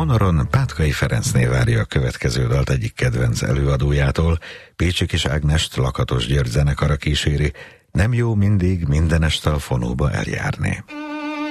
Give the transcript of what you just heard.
Honoron Pátkai Ferencné várja a következő dalt egyik kedvenc előadójától. Pécsi Kis Ágnest Lakatos György zenekara kíséri. Nem jó mindig minden este a fonóba eljárni.